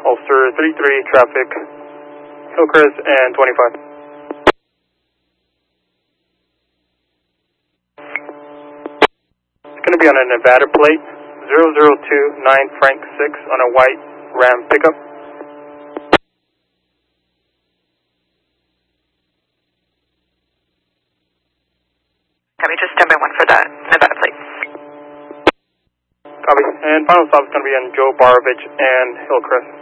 Ulster 33, traffic, Hillcrest and 25. It's going to be on a Nevada plate, 0029 Frank 6 on a white Ram pickup. Copy, just stand by 1 for that Nevada plate. Copy. And final stop is going to be on Joe Barovich and Hillcrest.